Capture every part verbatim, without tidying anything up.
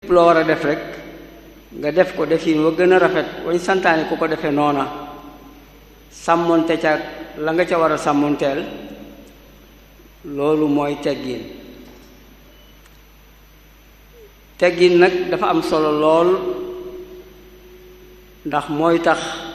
loo war a def rek nga def ko defin wa gën a rafet wañ santaane ku ko defee noona sàmmonte ca la nga ca war a sàmmonteel loolu mooy teggin teggin nag dafa am solo lool ndax mooy tax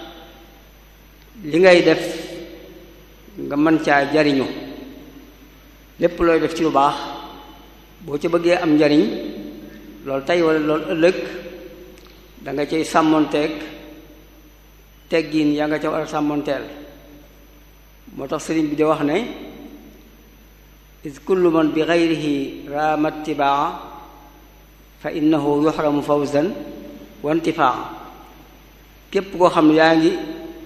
li ngay def nga mën caa jariñu lépp looy def ci lu baax boo ca bëggee am njariñ loolu tey wala loolu ëllëg da nga cay sàmmonteeg teggin yaa nga ca war a sàmmonteel moo tax sëriñ bi di wax ne is kullu man bi gayrihi raama ittibaa fa innahu yuxramu fawzan wa intifaa képp koo xam ne yaa ngi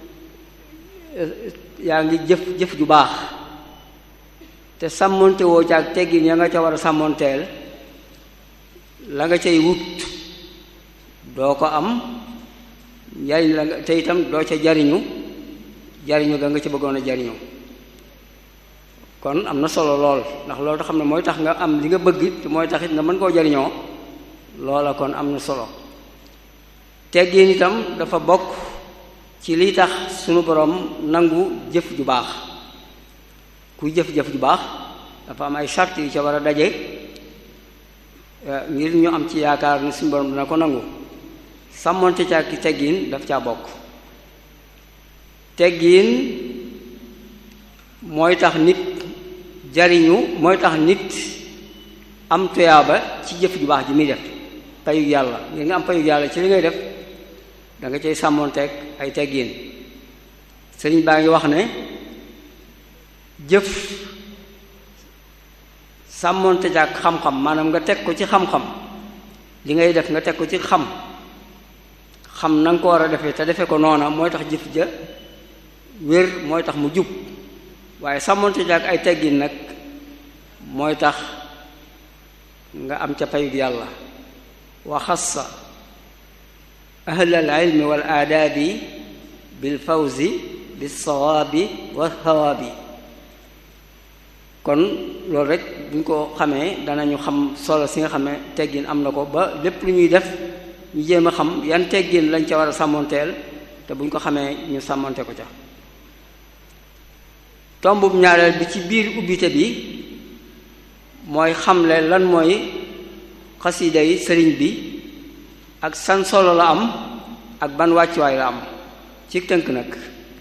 yaa ngi jëf jëf ju baax te sàmmonte woo ca ak teggin ya nga ca war a sàmmonteel la nga cay wut doo ko am njariñ la nga te itam doo ca jariñu jariñu ga nga ca bëggoon a jariñu kon am na solo lool ndax loolu tax xam ne mooy tax nga am li nga bëgg te mooy tax it nga mën koo jariñoo loola kon am na solo teggin itam dafa bokk ci liy tax sunu borom nangu jëf ju baax kuy jëf-jëf ju baax dafa am ay charte yu ca war a daje ngir ñu am ci yaakaar ni suñu borom dina ko nangu sàmmonte ca ki teggin daf caa bokk teggin mooy tax nit jariñu mooy tax nit am tuyaaba ci jëf ju baax ji muy def payug yàlla ngir nga am payug yàlla ci li ngay def da nga cay sàmmonteeg ay teggin sëriñ baa ngi wax ne jëf sàmmonte ak xam-xam maanaam nga teg ko ci xam-xam li ngay def nga teg ko ci xam xam na nga ko war a defee te defee ko noona mooy tax jëf ja wér mooy tax mu jub waaye sàmmonte ak ay teggin nag mooy tax nga am ca payug yàlla wa xassa ahlal ilmi wal aadaabi bil fawzi bis sawaabi wa thawaabi kon loolu rek buñ ko xamee danañu xam solo si nga xam ne teggin am na ko ba lépp lu ñuy def ñu jéem a xam yan teggin lañ ca war a sàmmonteel te buñ ko xamee ñu sàmmonte ko ca tombub ñaareel bi ci biir ubbite bi mooy xamle lan mooy xasida yi sëriñ bi ak san solo la am ak ban wàccuwaay la am ci tënk nag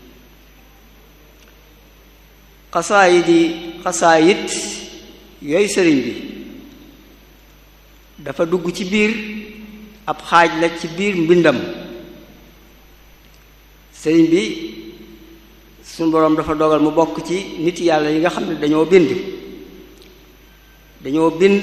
xasaayid yi xasaayid yooyu sëriñ bi dafa dugg ci biir ab xaaj la ci biir mbindam sëriñ bi suñu boroom dafa dogal mu bokk ci nit yàlla yi nga xam ne dañoo bind dañoo bind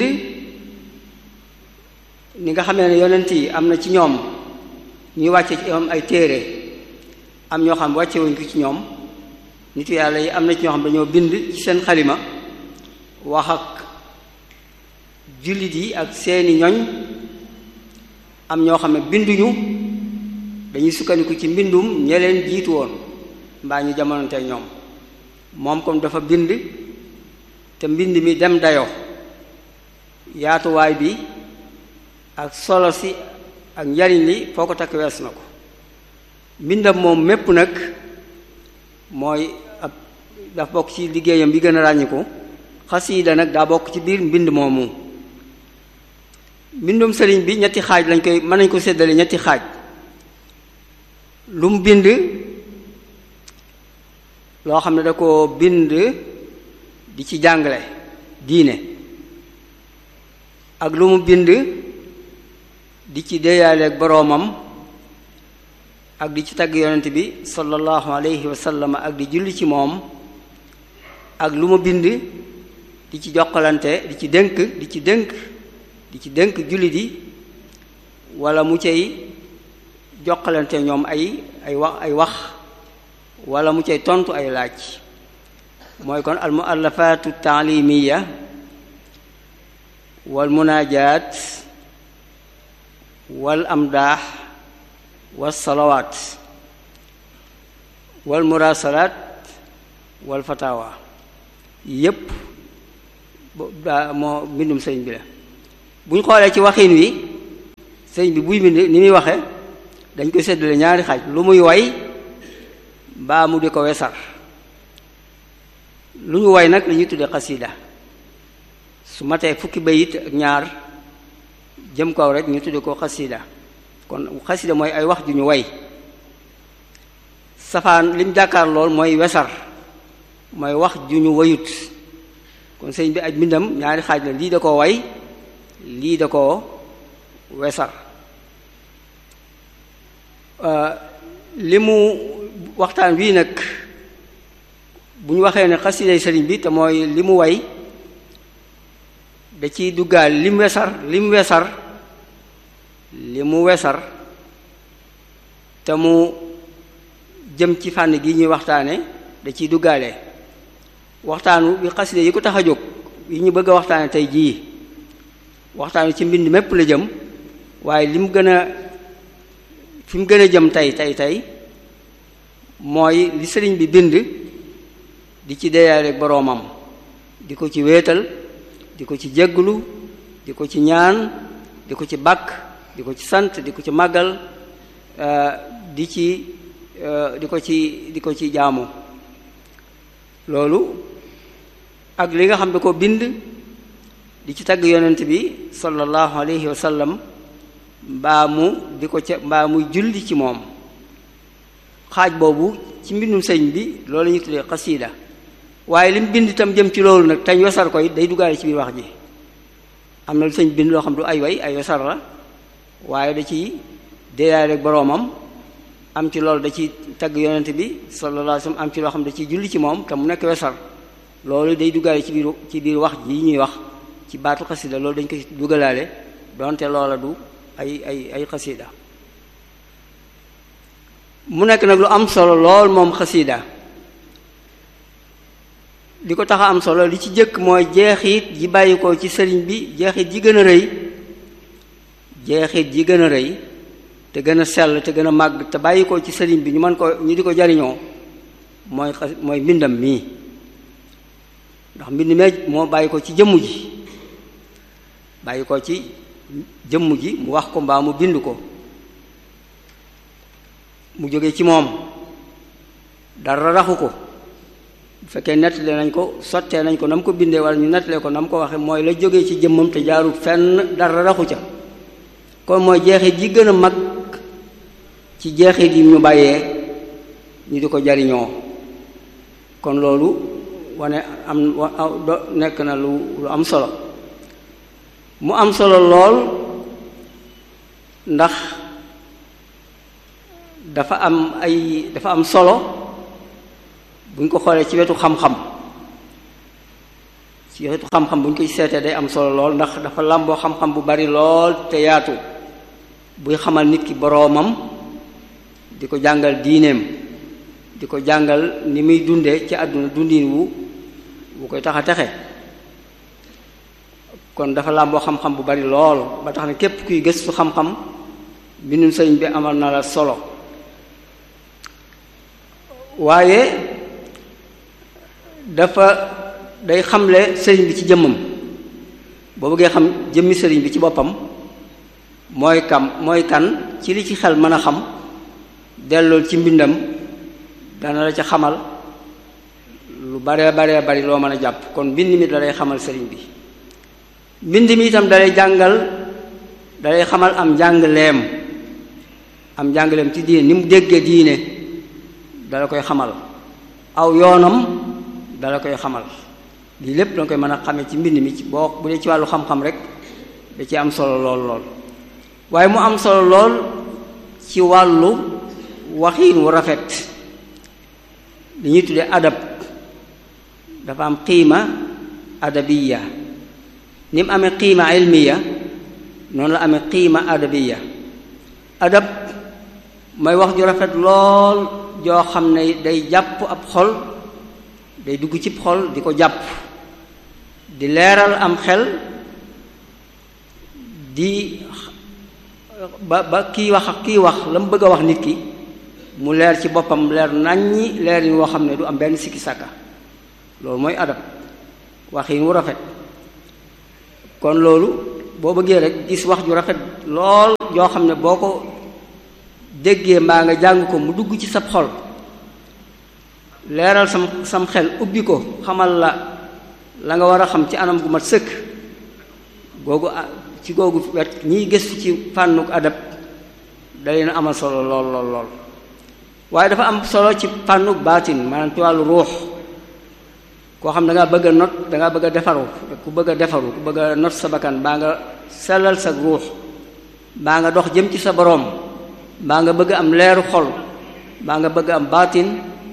ni nga xamee ne yonent yi am na ci ñoom ñuy wàcce ci ñoom ay téere am ñoo xam wàcce wuñ ko ci ñoom nitu yàlla yi am na ci ñoo xam dañoo bind ci seen xalima wax ak jullit yi ak seeni ñoñ am ñoo xam ne binduñu dañuy sukkandiku ci mbindum ña leen jiitu woon mbaa ñu jamononteeg ñoom moom comme dafa bind te mbind mi dem dayoo yaatuwaay bi ak solo si ak njariñ li foo ko takk wees na ko mbindam moom mépp nag mooy ab daf bokk ci liggéeyam bi gën a ràññiku xasiida nag daa bokk ci biir mbind moomu mbindum sëriñ bi ñetti xaaj lañ koy mën nañ ko séddale ñetti xaaj lu mu bind loo xam ne da ko bind di ci jàngale diine ak lu mu bind di ci déeyaaleeg boroomam ak di ci tagg yonent bi sallallahu alayhi wa sallam ak di julli ci moom ak lu mu bind di ci jokkalante di ci dénk di ci dénk di ci dénk jullit yi wala mu cay jokkalante ñoom ay ay wax ay wax wala mu cay tontu ay laaj mooy kon al muallafatu taalimiya wal munaajaat wal amdaax wal salawaat wal murasalaat wal fatawa yépp daa moo mbindum sëriñ bi la bu ñu xoolee ci waxin wi sëñ bi buy bind ni muy waxe dañ koy séddale ñaari xaaj lu muy way mbaa mu di ko wesar lu ñu way nag la ñuy tuddee xasida su matee fukki bayit ak ñaar jëm kaw rek ñu tuddee ko xasida kon xasida mooy ay wax ju ñu way safaan lim jàkkaar lool mooy wesar mooy wax ju ñu wayut kon sëñ bi aj mbindam ñaari xaaj la lii da koo way lii da koo wesar li mu waxtaan wii nag bu ñu waxee ne xasiday sëriñ bi te mooy li mu way da ciy duggaal li mu wesar li mu wesar li mu wesar te mu jëm ci fànn gi ñuy waxtaane da ciy duggaale waxtaanu bi xasida yi ko tax a jóg yi ñu bëgg a waxtaane tey jii waxtaanu ci mbind mépp la jëm waaye li mu gën a fi mu gën a jëm tey tey tey mooy li sëriñ bi bind di ci deeyaale boroomam di ko ci wéetal di ko ci jégglu di ko ci ñaan di ko ci bàkk di ko ci sant di ko ci màggal di ci di ko ci di ko ci jaamu loolu ak li nga xam ne ko bind di ci tagg yonent bi sallallahu alayhi wa sallam mbaa mu di ko ca mbaa muy julli ci moom xaaj boobu ci mbindum sëñ bi loolu ñu tuddee xasiida waaye li mu bind itam jëm ci loolu nag tañ wesar koy day duggaale ci biir wax ji am na lu sëñ bind loo xam du ay way ay wesar la waaye da ci deeyaale rek boroomam am ci loolu da ci tagg yonent bi sallallahu alayhi wa sallam am ci loo xam da ciy julli ci moom te mu nekk wesar loolu day duggaale ci biir ci biir wax ji ñuy wax ci baatu xasida loolu dañ ko duggalaale donte loola du ay ay ay xasida mu nekk nag lu am solo lool moom xasida li ko tax a am solo li ci jëkk mooy jeexit yi bàyyi ko ci sëriñ bi jeexit yi gën a rëy jeexit yi gën a rëy te gën a sell te gën a màgg te bàyyi ko ci sëriñ bi ñu mën ko ñu di ko jariñoo mooy mooy mbindam mii ndax mbind mee moo bàyyi ko ci jëmm ji bàyyi ko ci jëmm ji mu wax ko mbaa mu bind ko mu jóge ci moom dara raxu ko bu fekkee nettale nañ ko sottee nañ ko na mu ko bindee wala ñu nettalee ko na mu ko waxee mooy la jógee ci jëmmam te jaarul fenn dara raxu ca kon mooy jeexit yi gën a mag ci jeexit yi ñu bàyyee ñu di ko jariñoo kon loolu wane am nekk na lu lu am solo mu am solo lool ndax dafa am ay dafa am solo buñ ko xoolee ci wetu xam-xam ci wetu xam-xam buñ ko seetee day am solo lool ndax dafa làmboo xam-xam bu bari lool te yaatu buy xamal nit ki boroomam di ko jàngal diineem di ko jàngal ni muy dunde ci àdduna dundin wu bu koy tax a texe kon dafa làmboo xam-xam bu bari lool ba tax ne képp kuy gëstu xam-xam bindum sëriñ bi amal na la solo waaye dafa day xamle sëriñ bi ci jëmmam boo bëggee xam jëmmi sëriñ bi ci boppam mooy kam mooy kan ci li ci xel mën a xam dellool ci mbindam dana la ca xamal lu baree baree bari loo mën a jàpp kon mbind mi dalay xamal sëriñ bi mbind mi itam dalay jàngal dalay xamal am njàngleem am njàngleem ci diine ni mu déggee diine dala koy xamal aw yoonam dala koy xamal lii lépp danga koy mën a xamee ci mbind mi ci boo bu dee ci wàllu xam-xam rek da ci am solo lool lool waaye mu am solo lool ci wàllu waxiin wu rafet li ñuy tuddee adab dafa am qiima adabiya ni mu amee qiima ilmiya noonu la amee qiima adabiya adab mooy wax ju rafet lool joo xam ne day jàpp ab xol day dugg cib xol di ko jàpp di leeral am xel di ba ba kii wax ak kii wax la mu bëgg a wax nit ki mu leer ci boppam leer naññi leer yi woo xam ne du am benn sikki sàkka loolu mooy adab waxin wu rafet kon loolu boo bëggee rek gis wax ju rafet lool yoo xam ne boo ko déggee mbaa nga jàng ko mu dugg ci sab xol leeral sam sam xel ubbi ko xamal la la nga war a xam ci anam gu mat sëkk googu ci googu wet ñiy gëstu ci fànnuk adab da leen amal solo lool lool lool waaye dafa am solo ci fànnuk baatin maanaam ci wàllu ruux koo xam da ngaa bëgg a not da ngaa bëgg a defaru ku bëgg a defaru ku bëgg a not sa bakkan baa nga sellal sa ruux baa nga dox jëm ci sa boroom baa nga bëgg am leeru xol baa nga bëgg am baatin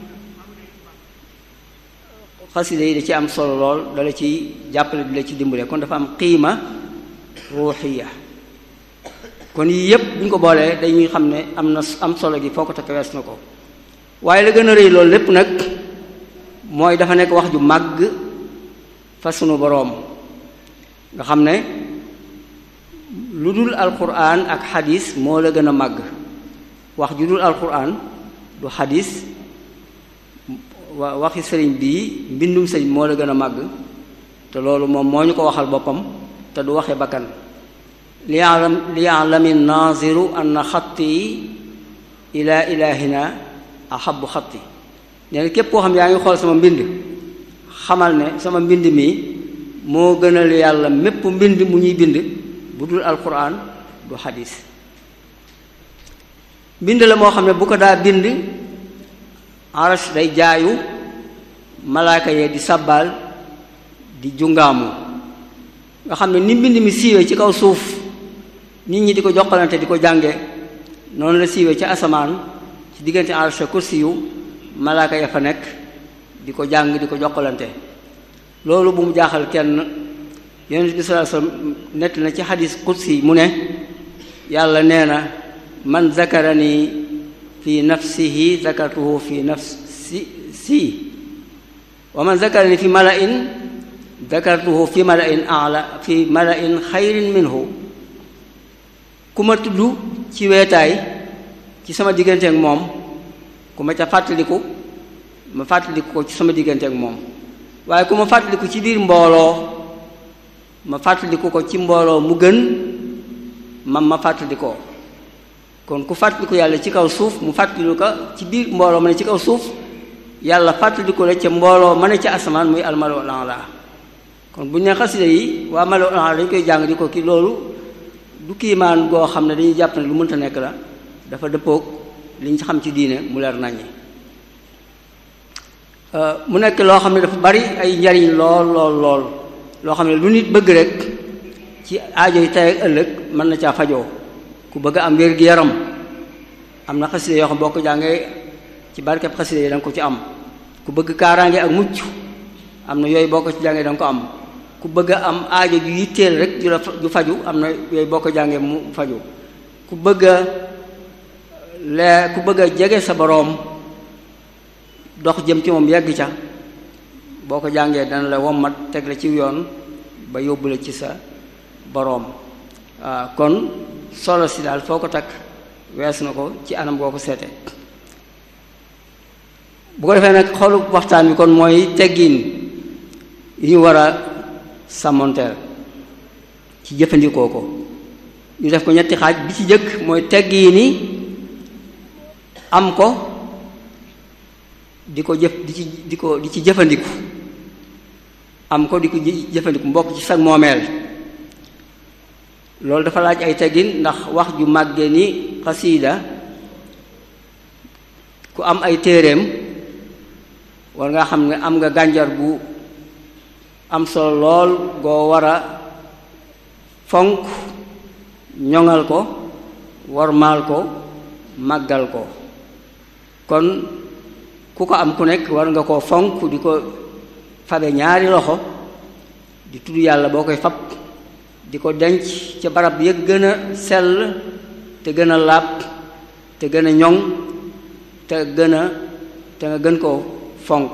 xasida yi da ci am solo lool dala ci jàppale di la ci dimbale kon dafa am qiima ruuxiya kon yii yépp bu ñu ko boolee dañuy xam ne am na am solo gi foo ko takk wees na ko waaye la gën a rëy loolu lépp nag mooy dafa nekk wax ju màgg fa sunu boroom nga xam ne lu dul alquran ak xadis moo la gën a màgg wax ju dul alquran du xadis wa waxi sëriñ bii mbindum sëriñ moo la gën a màgg te loolu moom moo ñu ko waxal boppam te du waxe bakkan li ya'lam li ya'lami naaziru anna xatti ila ilahina ahabbu xatti nee na képp koo xam yaa ngi xool sama mbind xamal ne sama mbind mi moo gënal yàlla mépp mbind mu ñuy bind bu dul alquran du xadis mbind la moo xam ne bu ko daa bind arash day jaayu malaaka yee di sabbaal di jungaamu nga xam ne ni mbind mi siiwee ci kaw suuf nit ñi di ko jokkalante di ko jànge noonu la siiwee ci asamaan ci diggante arash kursi yu malaaka ya fa nekk di ko jàng di ko jokkalante loolu bu mu jaaxal kenn yonent bi sallallahu alayhi wasallam nett na ci xadis qudsi mu ne yàlla nee na man zakarani fi nafsihi zakartuhu fi nafsi si wa man zakarani fi mala'in zakartuhu fi mala'in a'la fi mala'in xayrin minhu ku ma tudd ci weetaay ci sama diggante ak moom ku ma ca fàttaliku ma fàttaliku ko ci sama diggante ak moom waaye ku ma fàttaliku ci biir mbooloo ma fàttaliku ko ci mbooloo mu gën man ma fàttalikoo kon ku fàttaliku yàlla ci kaw suuf mu fàttaliku ko ci biir mbooloo ma ne ci kaw suuf yàlla fàttaliku la ca mbooloo ma ne ca asamaan muy almalu ala kon bu ñu ne xasida yi waa malu ala dañ koy jàng di ko ki loolu du kiimaan goo xam ne dañuy jàpp ne lu mënta nekk la dafa dëppoog li ñu xam ci diine mu leer naññi mu nekk loo xam ne dafa bari ay njariñ lool lool lool loo xam ne lu nit bëgg rek ci aajo yi tey ak ëllëg mën na caa fajoo ku bëgg am wér gi yaram am na xasida yoo xam boo ko jàngee ci barkeb xasida yi da nga ko ci am ku bëgg kaaraange ak mucc am na yooyu boo ko ci jàngee da nga ko am ku bëgg a am aajo ju yitteel rek ju la ju faju am na yooyu boo ko jàngee mu faju ku bëgg a lee ku bëgg a jege sa boroom dox jëm ci moom yegg ca boo ko jàngee dana la wommat teg la ci yoon ba yóbbu la ci sa boroom waaw kon solo si daal foo ko takk wees na ko ci anam boo ko seete bu ko defee nag xoolu waxtaan bi kon mooy teggiin yi ñu war a sàmmonteel ci jëfandikoo ko ñu def ko ñetti xaaj bi ci jëkk mooy teggiini am ko di ko jëf di ci di ko di ci jëfandiku am ko di ko jëfandiku mbokk ci sag moomeel loolu dafa laaj ay teggin ndax wax ju màgge ni xasiida ku am ay téereem war nga xam ne am nga gànjar gu am solo lool goo war a fonk ñoŋal ko wormaal ko màggal ko kon ku ko am ku nekk war nga koo fonk di ko fabe ñaari loxo di tudd yàlla boo koy fab di ko denc ca barab ya gën a sell te gën a laab te gën a ñoŋ te gën a te nga gën koo fonk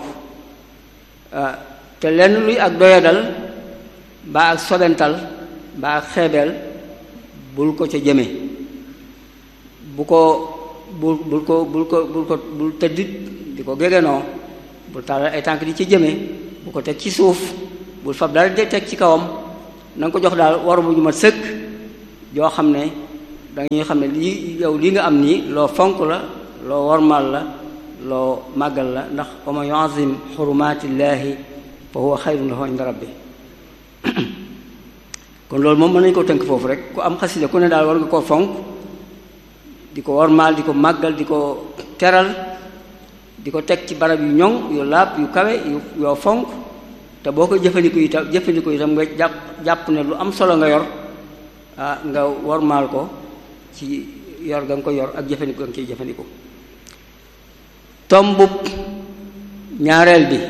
te lenn luy ak doyadal mbaa ak sobental mbaa ak xeebeel bul ko ca jëme bu ko bul bul ko bul ko bul ko bul tëddit di ko gégenoo bul tàllal ay tànk di ci jëme bu ko teg ci suuf bul fab dara di teg ci kawam na nga ko jox daal war bu ñu ma sëkk joo xam ne dañuy xam ne lii yow li nga am nii loo fonk la loo wormaal la loo màggal la ndax wa man yu'azzim hurumatillahi fa huwa xayrun lahu inda rabbi kon loolu moom mën nañu ko tënk foofu rek ku am xasida ku ne daal war nga koo fonk di ko wormaal di ko màggal di ko teral di ko teg ci barab yu ñoŋ yu laab yu kawe yu yoo fonk te boo ko jëfandiku itam jëfandiku itam nga jàpp jàpp ne lu am solo nga yor ah nga wormaal ko ci yor ga nga ko yor ak jëfandiku ga nga ciy jëfandiku tombub ñaareel bi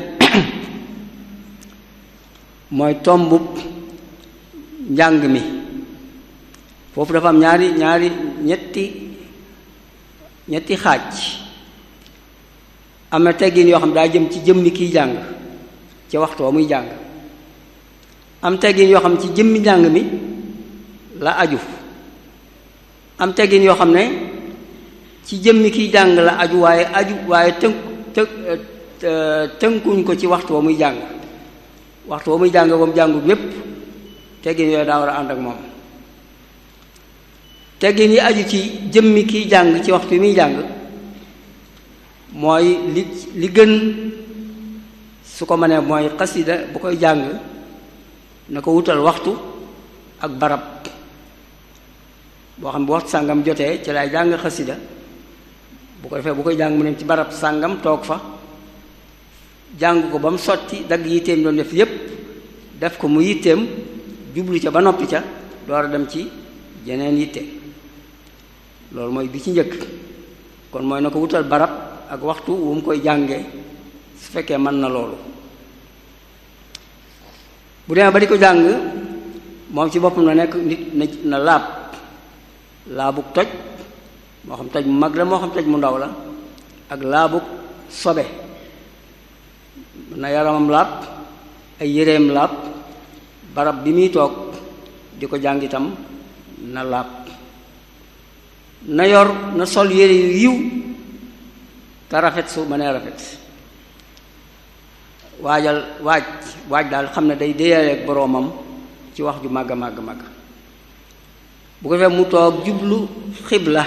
mooy tombub njàng mi foofu dafa am ñaari ñaari ñetti ñetti xaaj am na teggin yoo xam daa jëm ci jëmmi kiy jàng ci waxtu wa muy jàng am teggin yoo xam ci jëmmi njàng mi la aju am teggin yoo xam ne ci jëmmi kiy jàng la aju waaye aju waaye tënk të tënkuñ ko ci waxtu wa muy jàng waxtu wa muy jàng ba mu jàngu ñépp teggin yooyu daa war a ànd ak moom teggin yi aju ci jëmmi kiy jàng ci waxtu yi muy jàng mooy li li gën su ko mënee mooy xasida bu koy jàng na ko wutal waxtu ak barab boo xam bu waxtu sàngam jotee ci lay jàng xasida bu ko defee bu koy jàng mu ne ci barab sàngam toog fa jàng ko ba mu sotti dagg yitteem doon def yépp def ko mu yitteem jublu ca ba noppi ca door a dem ci jeneen yitte loolu mooy bi ci njëkk kon mooy na ko wutal barab ak waxtu wu mu koy jàngee su fekkee mën na loolu bu demee ba di ko jàng moom ci boppam na nekk nit na na laab laabug toj moo xam toj mu mag la moo xam toj mu ndaw la ak laabug sobe na yaramam laab ay yéreem laab barab bi muy toog di ko jàng itam na laab na yor na sol yére yu yiw te rafet su mënee rafet waajal waaj waaj daal xam ne day déyaleeg boroomam ci wax ju màgg màgg màgg bu ko defee mu toog jublu xibla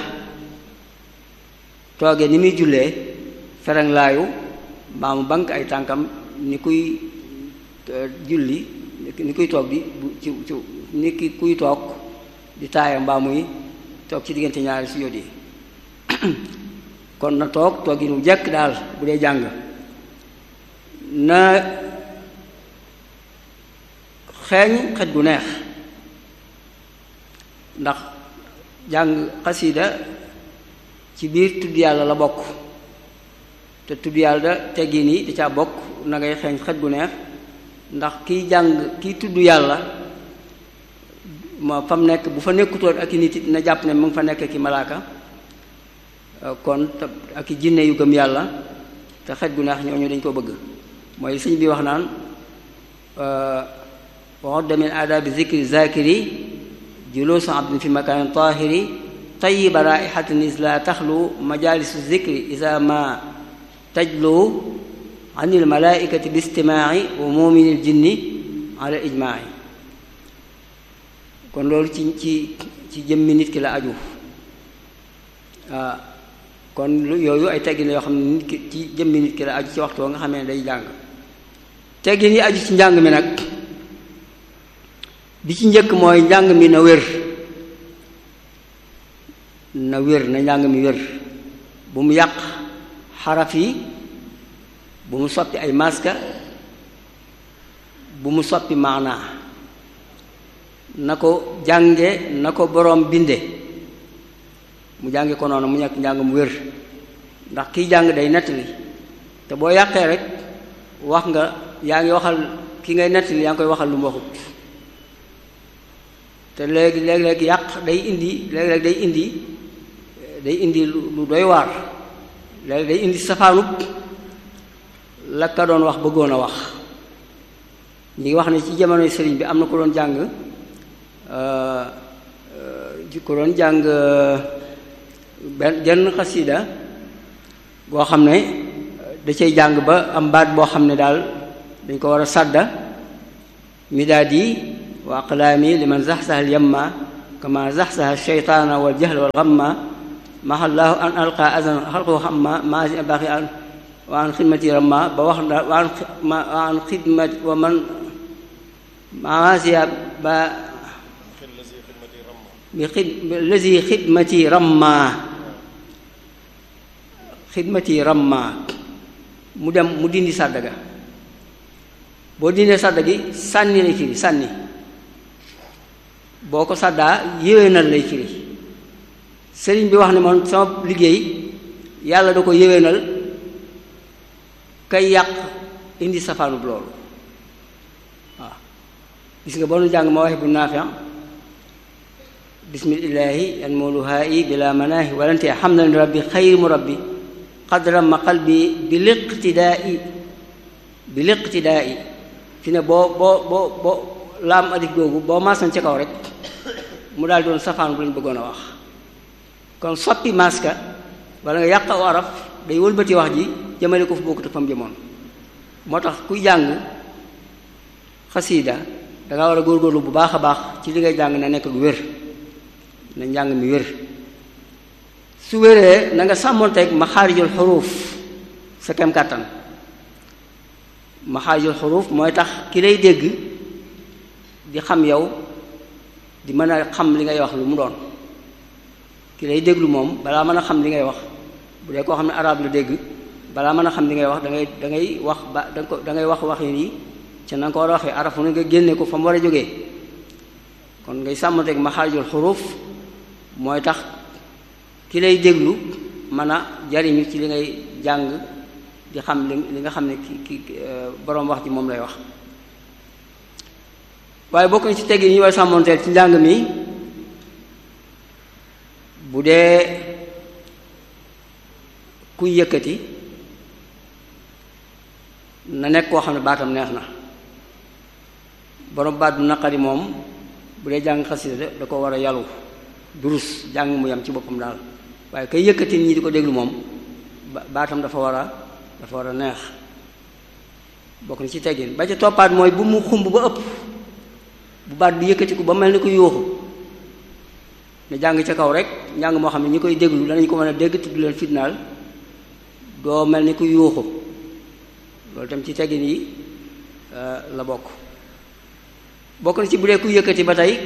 toogee ni muy jullee ferenglaayu mbaa mu bank ay tànkam ni kuy julli ni kuy toog di ci ci ni ki kuy toog di taaya mbaa muy toog ci diggante ñaari sujjóot yi kon na toog toog yi nu jekk daal bu dee jàng na xeeñ xet gu neex ndax jàng xasida ci biir tudd yàlla la bokk te tudd yàlla teggin yi da caa bokk na ngay xeeñ xet gu neex ndax kiy jàng kiy tudd yàlla ma fa mu nekk bu fa nekkutoon ak i nit it na jàpp ne mu ngi fa nekk ki malaaka kon ak i jinne yu gëm yàlla te xet gu neex ñooñu dañ ko bëgg mooy sëñ bi wax naan wa'udda min aadaabi zikri zakiri juluusu abdin fi makaanin taahiri tayyiba raihatin is la taxlu majalisu zikri isa ma tajlu anil malaaikati bi istimaai wa muminil jinni ala ijmaai kon loolu ci ci ci jëmmi nit ki la aju kon yooyu ay teggin yoo xam ne nit ki ci jëmmi nit ki la aju ci waxtu nga xamee ne day jàng teggin yi aju ci njàng mi nag bi ci njëkk mooy njàng mi na wér na wér na njàng mi wér bu mu yàq xaraf yi bu mu soppi ay maska bu mu soppi maanaa na ko jànge na ko boroom binde mu jànge ko noonu mu ñàkk njàng mu wér ndax kiy jàng day nettali te boo yàqee rek wax nga yaa ngi waxal ki ngay nettali yaa ngi koy waxal lu mu waxut te léegi léeg-léeg yàq day indi léeg-léeg day indi day indi lu doy waar léegi day indi safaanub la ka doon wax bëggoon a wax ñi ngi wax ne ci jamonoy sëriñ bi am na ko doon jàng ko doon jàng benn genn xasida boo xam ne da cay jàng ba am baat boo xam ne daal dañ ko war a sàdda mi daal di wa aqlaami liman zaxsaha alyamma kama zaxsaha alsheytaana waljahl walgamma mahallaahu an alqa azan xalqu xamma maasi baqi an wa an xidmati ramma ba wax wa an wa an xidmati wa man maasiya ba bi xid lazi xidmati ramma xidmati ramma mu dem mu dindi sàdd ga boo dindee sàdd gi sànni lay firi sànni boo ko sàddaa yéwénal lay firi sëriñ bi wax ne man sama liggéey yàlla da ko yéwénal kay yàq indi safaanub loolu waaw gis nga boo nu jàng ma waxe bu naafi' bismillahi yan mooluhaayi bila manaahi walante hamdan rabbi xayri mu rabbi qad ramma qalbi bi liqtidaai bi liqtidaai fi ne boo boo boo boo laam alif googu boo maasan ci kaw rek mu daal doon safaan bu lañ bëggoon a wax kon soppi maska wala nga yàq aw araf day wëlbati wax ji jëmale ko fu bokkut ak fa mu jëmoon moo tax kuy jàng xasiida danga war a góorgóorlu bu baax a baax ci li ngay jàng na nekk lu wér na njàng mi wér su wéree na nga sàmmoonteeg maxaarijul xuruuf sa kem kàttan maxaarijul xuruuf mooy tax ki lay dégg di xam yow di mën a xam li ngay wax lu mu doon ki lay déglu moom balaa mën a xam li ngay wax bu dee koo xam ne arab la dégg balaa mën a xam li ngay wax da ngay da ngay wax ba da ko da ngay wax wax yi ca na nga ko war a waxee arafu ne nga génne ko fa mu war a jógee kon ngay sàmmanteeg maxaarijul xuruuf mooy tax ki lay déglu mën a jariñu ci li ngay jàng di xam li li nga xam ne ki ki boroom wax ji moom lay wax waaye bokk na ci tegg yi ñu war a sàmmanteel ci njàng mi bu dee kuy yëkkati na nekk koo xam ne baatam neex na borom baat bu naqari moom bu dee jàng xasida da ko war a yalu durus jàng mu yam ci boppam daal waaye kay yëkkati ñi di ko déglu moom baatam dafa war a dafa war a neex bokk na ci teggin ba ca toppaat mooy bu mu xumb ba ëpp bu baat bi yëkkati ko ba mel ni ko yuuxu ne jàng ca kaw rek njàng moo xam ne ñi koy déglu danañ ko mën a dégg tudd leen fitnaal doo mel ni ku yuuxu loolu tam ci teggin yi la bokk bokk na ci bu dee ku yëkkati ba tey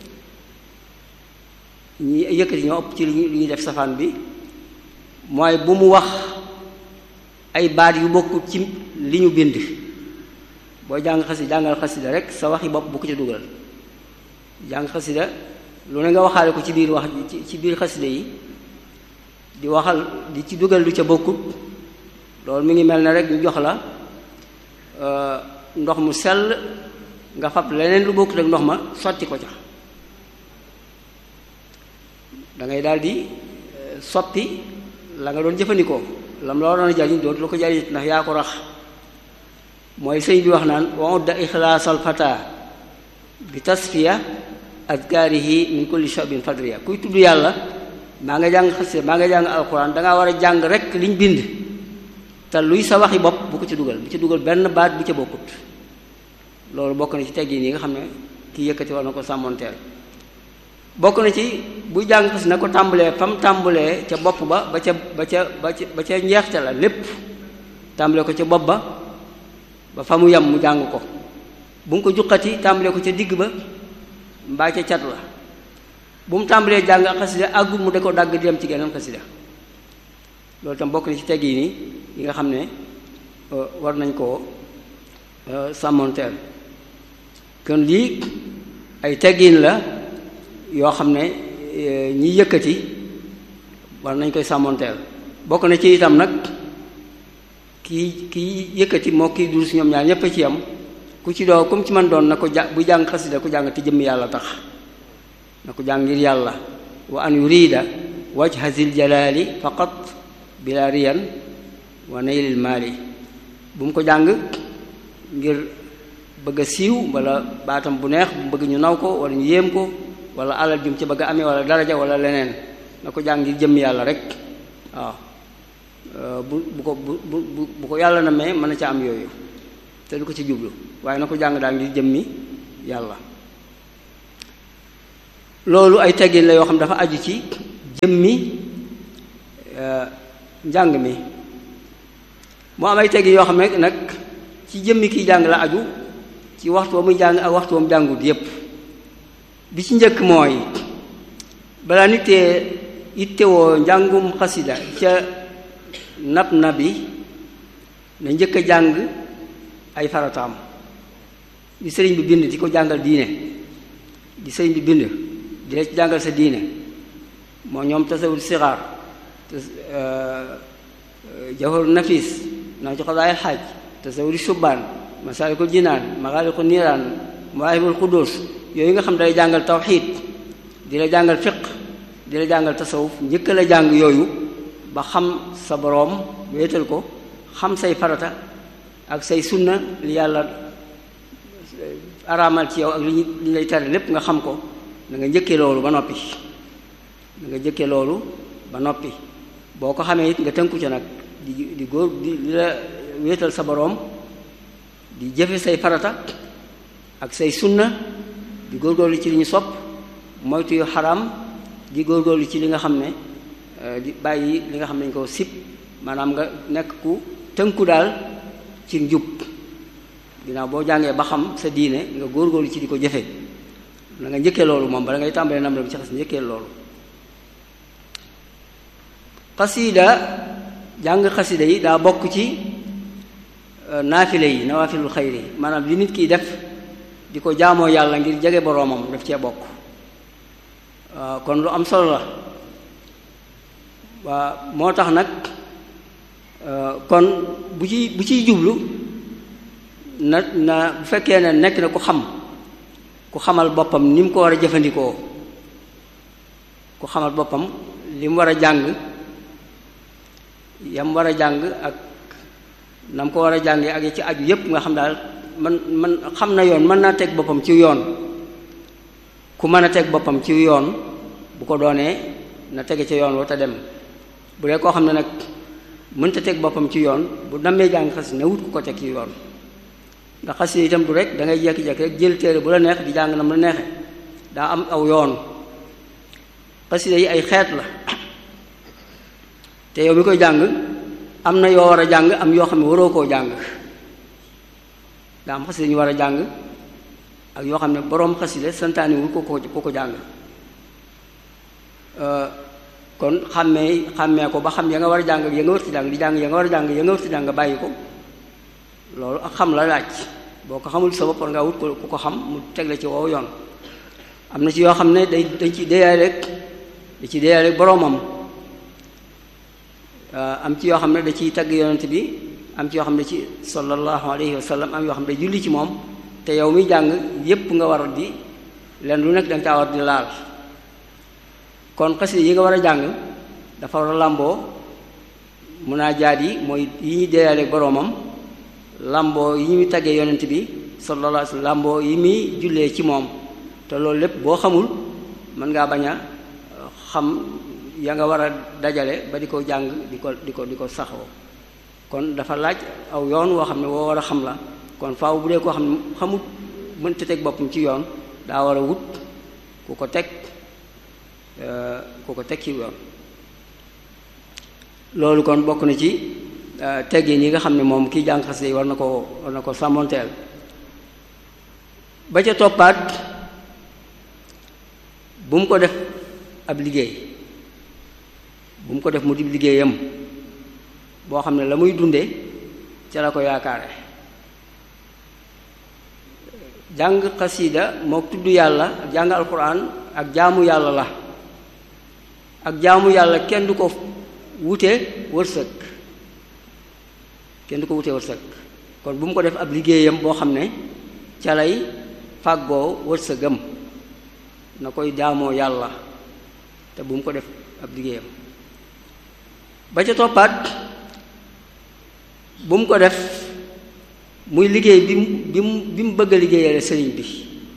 ñi yëkkati ñoo ëpp ci li ñuy def safaan bi mooy bu mu wax ay baat yu bokkut ci li ñu bind boo jàng xasida jàngal xasida rek sa waxi bopp bu ko ca dugal jàng xasida lu ne nga waxaale ko ci biir wax ci biir xasida yi di waxal di ci dugal lu ca bokkut loolu mi ngi mel ne rek ñu jox la ndox mu sell nga fab leneen lu bokkut ak ndox ma sotti ko ca da ngay daal di soppi la nga doon jëfandikoo lam la waroon a jariñ dootu la ko jariñ ndax yaa ko rax mooy sëñ bi wax naan wa udda ixlaasal fata bi tasfiya azkaarihi min kulli shabin fadriya kuy tudd yàlla maa nga jàng xasida maa nga jàng alquran dangaa war a jàng rek liñ bind te luy sa waxi bopp bu ko ci dugal bu ci dugal benn baat bu ca bokkut loolu bokk na ci teggin yi nga xam ne kii yëkkati war na ko sàmmoonteel bokk na ci buy jàng xas na ko tàmbalee fam tàmbalee ca bopp ba ba ca ba ca ba ca ba ca njeexte la lépp tàmbalee ko ca bopp ba ba fa mu yem mu jàng ko bu mu ko juqati tàmbalee ko ca digg ba mbaa ca cat la bu mu tàmbalee jàng ak xasida àggut mu da ko dagg di dem ci geneen xasida loolu tam bokk na ci teggi ni yi nga xam ne war nañ koo sàmmoonteel kon lii ay teggiin la yoo xam ne ñi yëkkati war nañ koy sàmmoonteel bokk na ci itam nag kii kii yëkkati moo kii durus ñoom ñaar ñépp ci yam ku ci doo comme ci man doon na ko ja bu jàng xasida ku jàng te jëmm yàlla tax na ko jàng ngir yàlla wa an yurida wajha zil jalali faqat bila riyan wa naylil maali bu mu ko jàng ngir bëgg a siiw wala baatam bu neex bu bëgg ñu naw ko wala ñu yéem ko wala alal jum ci bëgg a amee wala daraja wala leneen na ko jàng ngir jëmm yàlla rek waaw bu bu ko bu bu bu ko yàlla na mee mën na ca am yooyu te du ko ci jublu waaye na ko jàng daal ngir jëmmi yàlla loolu ay teggin la yoo xam dafa aju ci jëmmi njàng mi mu am ay teggin yoo xam ne nag ci jëmmi kiy jàng la aju ci waxtu wa muy jàng ak waxtu wa mu jàngut yépp bi ci njëkk mooy balaa nit tee ittewoo njàngum xasida ca nab nabi na njëkk a jàng ay farataam di sëriñ bi bind di ko jàngal diine di sëriñ bi bind di la ci jàngal sa diine moo ñoom tasawul sixaar jawhar nafis naa ci xadaayil xaaj tasawul subbaan masaalikul jinaan maxaaliqu niiraan mawaahibul quddus yooyu nga xam day jàngal tawxiid di la jàngal fiq di la jàngal tasawuf njëkk la jàng yooyu ba xam sa boroom wéetal ko xam say farata ak say sunna li yàlla araamal ci yow ak li ñu lay tere lépp nga xam ko da nga njëkkee loolu ba noppi da nga njëkkee loolu ba noppi boo ko xamee it nga tënku ca nag di di góor di di la wéetal sa boroom di jëfe say farata ak say sunna di góorgóorlu ci li ñu sopp moytu yu xaraam di góorgóorlu ci li nga xam ne di bàyyi li nga xam ne ñu ko sib maanaam nga nekk ku tënku daal ci njub ginnaaw boo jàngee ba xam sa diine nga góorgóorlu ci di ko jëfe na nga njëkkee loolu moom bala ngay tàmbalee nam la bi ci xas njëkkee loolu xasida jàng xasida yi daa bokk ci naafile yi nawaafilul xayri yi maanaam li nit kiy def di ko jaamoo yàlla ngir jege boroomam daf cee bokk kon lu am solo la waa moo tax nag kon bu ci bu ciy jublu na na bu fekkee ne nekk na ku xam ku xamal boppam ni mu ko war a jëfandikoo ku xamal boppam li mu war a jàng yam war a jàng ak na mu ko war a jàngee ak yi ci aju yépp nga xam daal man man xam na yoon mën naa teg boppam ci yoon ku mën a teg boppam ci yoon bu ko doonee na tege ca yoon wa te dem bu dee koo xam ne nag mënta teg boppam ci yoon bu nammee jàng xas na wut ku ko teg ci yoon ndax xas yi itam du rek da ngay jekki-jekki rek jël téere bu la neex di jàng na mu la neexe daa am aw yoon xasida yi ay xeet la te yow mi koy jàng am na yoo war a jàng am yoo xam ne waroo koo jàng daa am xasida ñu war a jàng ak yoo xam ne boroom xasida santaani wul ko ko ko ko jàng kon xàmmee xàmmee ko ba xam ya nga war a jàng ak ya nga war ci jàng di jàng ya nga war a jàng ya nga war ci jàng bàyyi ko loolu ak xam la laaj boo ko xamul sa bopp war ngaa wut ko ku ko xam mu teg la ci wow yoon am na ci yoo xam ne day dañ ci déyaale rek da ci déyaale rek boroomam am ci yoo xam ne da ciy tagg yonent bi am ci yoo xam ne ci sallallahu alayhi wa sallam am yoo xam ne day julli ci moom te yow mi jàng yépp nga war di leen lu nekk danga caa war di laal kon xasida yi nga war a jàng dafa war a làmboo munaajaat yi mooy yi ñuy déyaale boroomam làmboo yi ñuy taggee yonent bi sallallahu alayhi wa sallam làmboo yi muy jullee ci moom te loolu lépp boo xamul mën ngaa bañ a xam ya nga war a dajale ba di ko jàng di ko di ko di ko saxoo kon dafa laaj aw yoon woo xam ne woo war a xam la kon faaw bu dee koo xam ne xamut mënta teg boppam ci yoon daa war a wut ku ko teg ku ko teg ci yoon loolu kon bokk na ci teggin yi nga xam ne moom kii jàng xasida yi war na ko war na ko sàmmonteel ba ca toppaat bu mu ko def ab liggéey bu mu ko def mu di liggéeyam boo xam ne la muy dunde ca la ko yaakaare jàng xasida moo tudd yàlla ak jàng alquran ak jaamu yàlla la ak jaamu yàlla kenn du ko wute wërsëg kenn du ko wute wërsëg kon bu mu ko def ab liggéeyam boo xam ne ca lay fàggoo wërsëgam na koy jaamoo yàlla te bu mu ko def ab liggéeyam ba ca toppaat bu mu ko def muy liggéey bi mu bi mu bi mu bëgg a liggéeyale sëriñ bi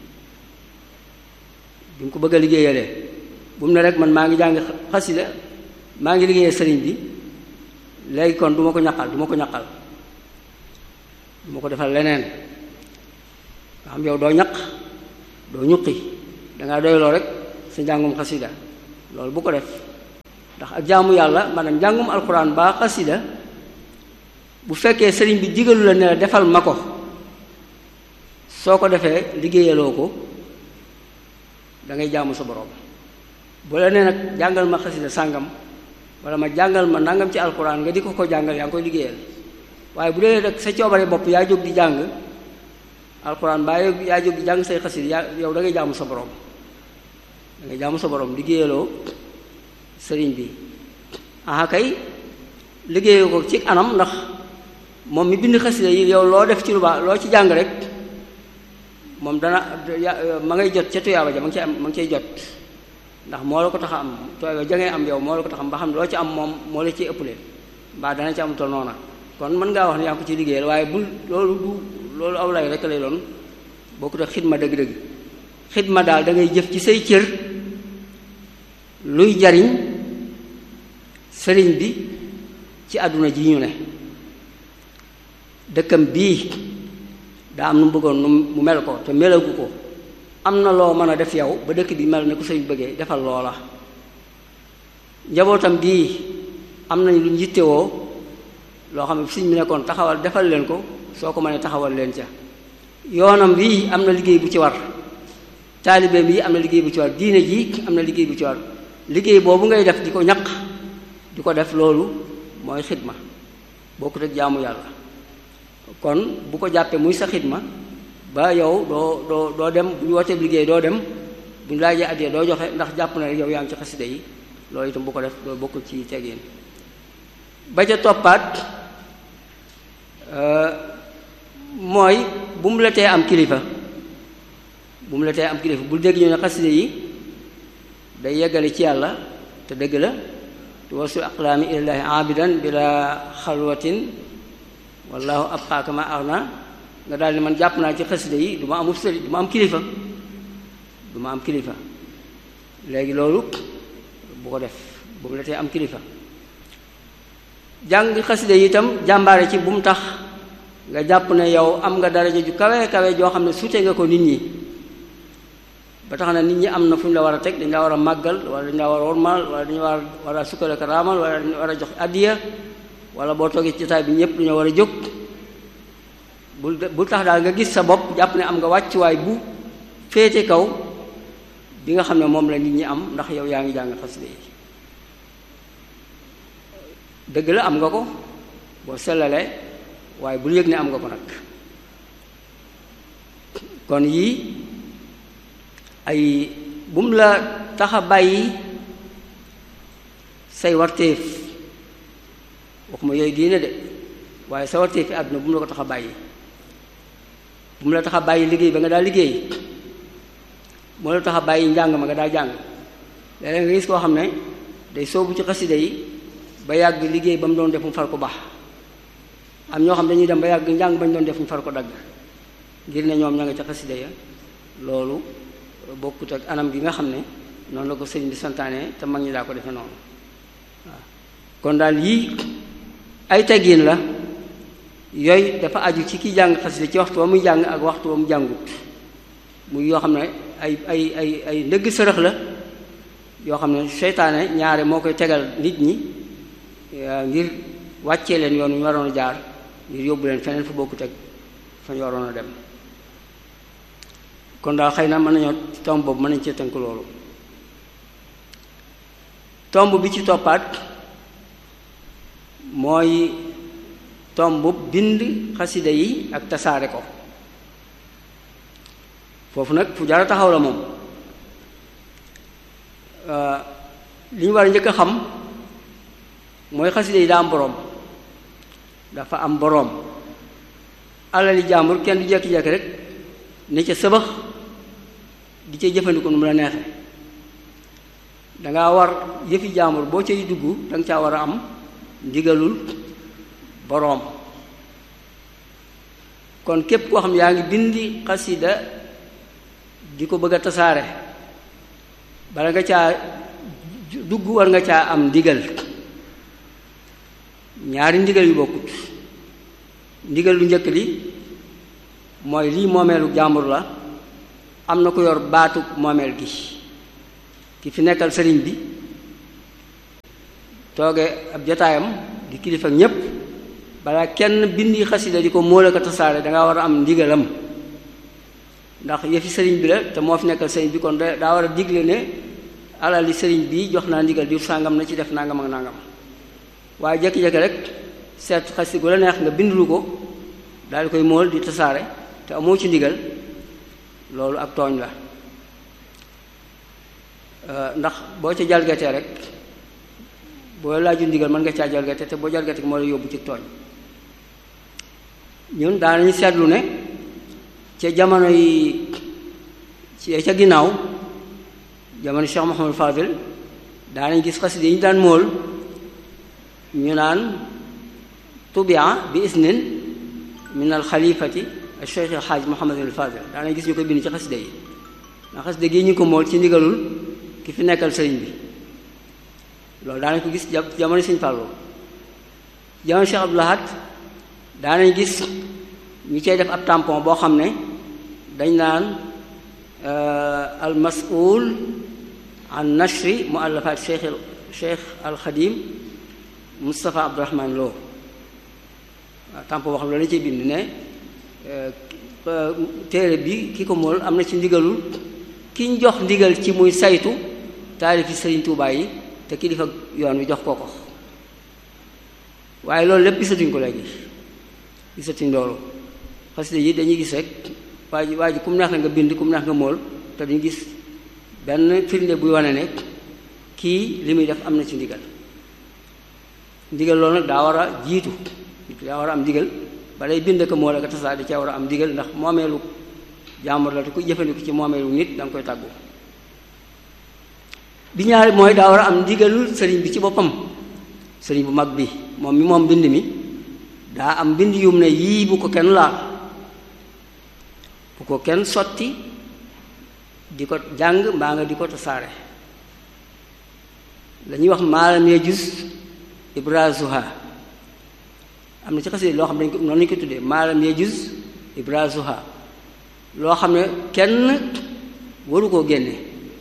bi mu ko bëgg a liggéeyale bu mu ne rek man maa ngi jàng xasida maa ngi liggéeyal sëriñ bi léegi kon du ma ko ñaqal du ma ko ñaqal du ma ko defal leneen nga xam yow doo ñaq doo ñuqi dangaa doyloo rek sa njàngum xasida loolu bu ko def ndax ak jaamu yàlla maanaam njàngum alxuraan ba xasida bu fekkee sëriñ bi digalu la ne la defal ma ko soo ko defee liggéeyaloo ko da ngay jaamu sa borom bu la nee nag jàngal ma xasida sàngam wala ma jàngal ma nangam ci alxuraan nga di ko ko jàngal yaa ngi koy liggéeyal waaye bu dee rek sa coobare bopp yaa jóg di jàng alxuraan baa yaa jóg di jàng say xasida yaa yow da ngay jaamu sa borom da ngay jaamu sa borom liggéeyaloo sëriñ bi aha kay liggéeyoo ko ci anam ndax moom mi bind xasida yi yow loo def ci lu baax loo ci jàng rek moom dana ma ngay jot ca tuyaaba ja ma ngi cay am ma ngi cay jot ndax moo la ko tax a am tuyaaba ja ngay am yow moo la ko tax am ba xam ne loo ci am moom moo la ciy ëppale mbaa dana ci am tol noona kon mën ngaa wax ne yaa ngi ko ci liggéeyal waaye bul loolu du loolu aw lay rek lay doon bokkut ak xidma dëgg-dëgg xidma daal da ngay jëf ci say cër luy jariñ sëriñ bi ci àdduna ji ñu ne dëkkam bii daa am nu mu bëggoon nu mu mel ko te melagu ko am na loo mën a def yow ba dëkk bi mel ne ku sëriñ bëggee defal loola njabootam bii am nañ lu ñu yittewoo loo xam ne sëriñ bi nekkoon taxawal defal leen ko soo ko mënee taxawal leen ca yoonam bii am na liggéey bu ci war taalibeem yi am na liggéey bu ci war diine ji am na liggéey bu ci war liggéey boobu ngay def di ko ñaq di ko def loolu mooy xidma bokkut ak jaamu yàlla kon bu ko jàppee muy sa xidma ba yow doo doo doo dem bu ñu wootee liggéey doo dem bu ñu laajee addee doo joxe ndax jàpp na rek yow yaa ngi ci xasida yi loolu itam bu ko def loolu bokkul ci tegeen ba ca toppaat mooy bu mu la tee am kilifa bu mu la tee am kilifa bul dégg ñu ne xasida yi day yeggale ci yàlla te dëgg la tuwasu aqlaami ilallahi abidan bila xalwatin wallahu abqaaka ma arna nga daal ni man jàpp naa ci xasida yi du ma amul sëriñ du ma am kilifa du ma am kilifa léegi loolu bu ko def bu mu la tee am kilifa jàng xasida yi itam jàmbaare ci bu mu tax nga jàpp ne yow am nga daraja ju kawe kawe joo xam ne sute nga ko nit ñi ba tax na nit ñi am na fu ñu la war a teg dañ la war a màggal wala dañ la war a wormaal wala dañu war war a sukkale ko raamal wala dañu war a jox addiya wala boo toogee ci jotaay bi ñëpp dañoo war a jóg bul bul tax daal nga gis sa bopp jàpp ne am nga wàccuwaay bu féete kaw bi nga xam ne moom la nit ñi am ndax yow yaa ngi jàng xasida yi dëgg la am nga ko boo sellalee waaye bul yëg ne am nga ko nag kon yii ay bu mu la tax a bàyyi say warteef waxuma yooyu diine de waaye sa warteef fi àdduna bu mu la ko tax a bàyyi bu mu la tax a bàyyi liggéey ba nga daa liggéey moo la tax a bàyyi njàng ma nga daa jàng léeg-léeg nga gis koo xam ne day soobu ci xasida yi ba yàgg liggéey ba mu doon def mu far ko baax am ñoo xam dañuy dem ba yàgg njàng bañ doon def mu far ko dagg ngir ne ñoom ña nga ca xasida ya loolu bokkut ak anam gi nga xam ne noonu la ko sëriñ bi santaane te mag ñi daa ko defe noonu waaw kon daal yii ay teggin la yooyu dafa aju ci ki jàng xasida ci waxtu wa muy jàng ak waxtu wa mu jàngut muy yoo xam ne ay ay ay ay ndëgg sërëx la yoo xam ne seytaane ñaare moo koy tegal nit ñi ngir wàccee leen yoon wu ñu waroon a jaar ngir yóbbu leen feneen fu bokkut ak fa ñu waroon a dem kon daal xëy na mën nañoo tomb boobu mën nañ cee tënk loolu tomb bi ci toppaat mooy tomb bind xasida yi ak tasaare ko foofu nag fu jara taxaw la moom li ñu war a njëkk a xam mooy xasida yi daa am boroom dafa am boroom alali jàmbur kenn du jekki-jekki rek ne ca sëbax di ca jëfandiku nu mu la neexe dangaa war yëfi jàmbur boo cay dugg danga caa war a am ndigalul boroom kon képp koo xam yaa ngi bindi xasida di ko bëgg a tasaare bala nga caa dugg war nga caa am ndigal ñaari ndigal yu bokkut ndigal lu njëkk li mooy lii moomeelu jàmbur la am na ko yor baatu moomeel gi ki fi nekkal sëriñ bi tooge ab jotaayam di kilifa ak ñépp balaa kenn bindi xasida di ko móol ak a tasaare dangaa war a am ndigalam ndax yëfi sëriñ bi la te moo fi nekkal sëriñ bi kon daa war a digle ne alali sëriñ bi jox naa ndigal di sàngam na ci def nangam ak nangam waaye jékki-jékki rek seet xasida gu la neex nga bindulu ko daal di koy móol di tasaare te amoo ci ndigal loolu ak tooñ la ndax boo ca jalgatee rek boo laaju ndigal mën nga caa jalgate te boo jalgate moo la yóbbu ci tooñ ñun daanañu seetlu ne ca jamono yi ci ca ginnaaw jamono Cheikh Mouhamadou Fadil daanañ gis xasida yi ñu daan móol ñu naan tubia bi isnin min al xalifati al cheikh al xaaj Mouhamadul Fadil daanañ gis ñu koy bind ci xasida yi ndax xasida gi ñu ko móol ci ndigalul ki fi nekkal sëriñ bi loolu daanañ ko gis jamono Sëriñ Fallu jamono Cheikh Abdou Lahad daanañ gis ñu cay def ab tampon boo xam ne dañ naan al mas'ul an nashri muallafat cheikh cheikh al xadim Moustapha Abdourahmane Lo waaw tampon boo xam ne loolu lañ ciy bind ne téere bi ki ko mool am na ci ndigalul ki ñu jox ndigal ci muy saytu taalifi Sëriñ Tuubaa yi te kilifa yoon wi jox ko ko waaye loolu lépp gisatuñ ko léegi gisatuñ loolu xasida yi dañuy gis rek waa ji waa ji ku mu neex na nga bind ku mu neex nga mool te duñu gis benn firnde buy wane ne kii li muy def am na ci ndigal ndigal loolu nag daa war a jiitu daa war a am ndigal balay bind ko mool ak tasaa di ca war a am ndigal ndax moomeelu jàmbur la te ku jëfandiku ci moomeelu nit da nga koy tàggu bi ñaari mooy daa war a am ndigalul sëriñ bi ci boppam sëriñ bu mag bi moom mi moom bind mi daa am bind yum ne yii bu ko kenn laal bu ko kenn sotti di ko jàng mbaa nga di ko tasaare lañuy wax maalam yajuz ibrazuha am na ci xasida loo xam ne noonu lañu ko tuddee maalam yajuz ibrazuha loo xam ne kenn waru koo génne